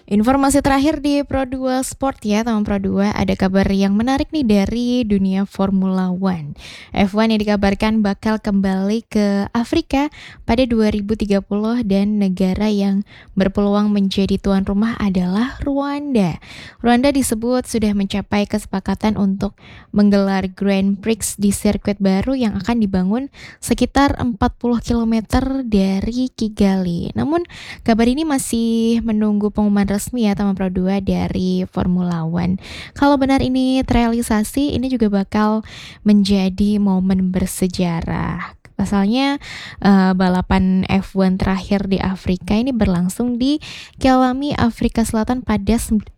Informasi terakhir di Pro2 Sport ya, teman Pro2, ada kabar yang menarik nih dari dunia Formula One. F1 yang dikabarkan bakal kembali ke Afrika pada 2030 dan negara yang berpeluang menjadi tuan rumah adalah Rwanda. Rwanda disebut sudah mencapai kesepakatan untuk menggelar Grand Prix di sirkuit baru yang akan dibangun sekitar 40 km dari Kigali. Namun kabar ini masih menunggu pengumuman resmi ya teman Pro2 dari Formula One. Kalau benar ini terrealisasi, ini juga bakal menjadi momen bersejarah. Pasalnya balapan F1 terakhir di Afrika ini berlangsung di Kialami, Afrika Selatan pada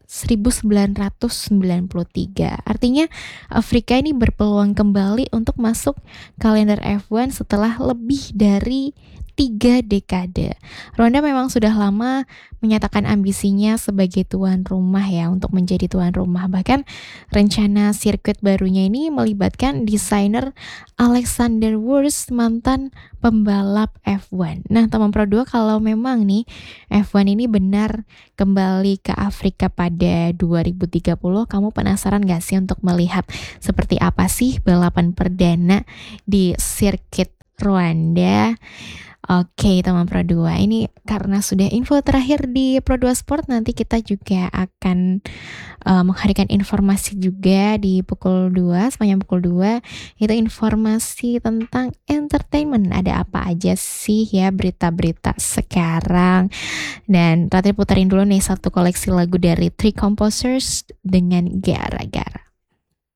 1993. Artinya Afrika ini berpeluang kembali untuk masuk kalender F1 setelah lebih dari 3 dekade. Rwanda memang sudah lama menyatakan ambisinya sebagai tuan rumah ya, untuk menjadi tuan rumah. Bahkan rencana sirkuit barunya ini melibatkan desainer Alexander Wurz, mantan pembalap F1. Nah, teman Pro2, kalau memang nih F1 ini benar kembali ke Afrika pada 2030, kamu penasaran gak sih untuk melihat seperti apa sih balapan perdana di sirkuit Rwanda? Oke, teman Pro2, ini karena sudah info terakhir di Pro2 Sport, nanti kita juga akan menghadirkan informasi juga di pukul 2, sepanjang pukul 2, itu informasi tentang entertainment. Ada apa aja sih ya berita-berita sekarang. Dan terakhir puterin dulu nih satu koleksi lagu dari Three Composers dengan Gara-Gara.